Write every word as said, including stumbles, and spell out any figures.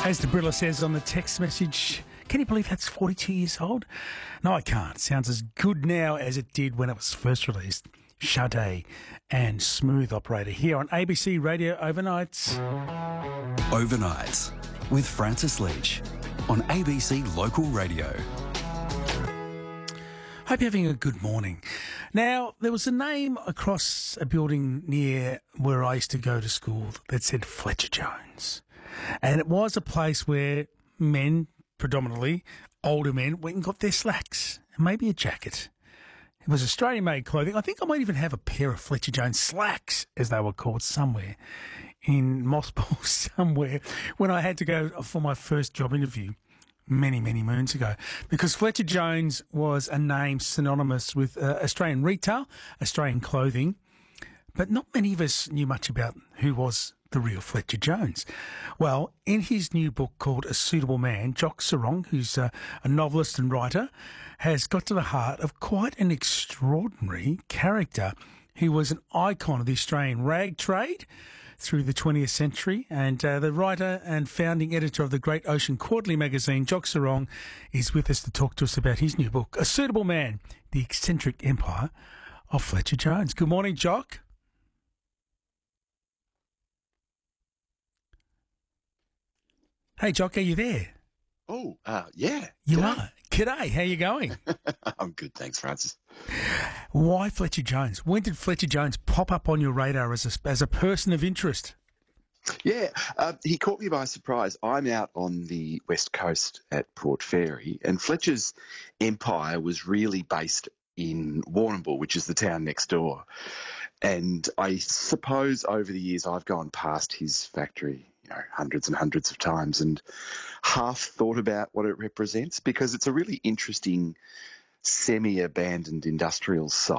As Debrilla says on the text message, can you believe that's forty-two years old? No, I can't. It sounds as good now as it did when it was first released. Sade and Smooth Operator here on A B C Radio Overnights. Overnights with Francis Leach on A B C Local Radio. Hope you're having a good morning. Now, there was a name across a building near where I used to go to school that said Fletcher Jones. And it was a place where men, predominantly older men, went and got their slacks and maybe a jacket. It was Australian-made clothing. I think I might even have a pair of Fletcher Jones slacks, as they were called, somewhere in Mossball somewhere when I had to go for my first job interview many, many moons ago. Because Fletcher Jones was a name synonymous with uh, Australian retail, Australian clothing, but not many of us knew much about who was the real Fletcher Jones. Well, in his new book called A Suitable Man, Jock Serong, who's a, a novelist and writer, has got to the heart of quite an extraordinary character. He was an icon of the Australian rag trade through the twentieth century, and uh, the writer and founding editor of the Great Ocean Quarterly magazine, Jock Serong, is with us to talk to us about his new book, A Suitable Man, The Eccentric Empire of Fletcher Jones. Good morning, Jock. Hey, Jock, are you there? Oh, uh, yeah. You G'day. are. G'day, how you going? I'm good, thanks, Francis. Why Fletcher Jones? When did Fletcher Jones pop up on your radar as a, as a person of interest? Yeah, uh, he caught me by surprise. I'm out on the west coast at Port Fairy, and Fletcher's empire was really based in Warrnambool, which is the town next door. And I suppose over the years I've gone past his factory, you know, hundreds and hundreds of times, and half thought about what it represents, because it's a really interesting semi-abandoned industrial site.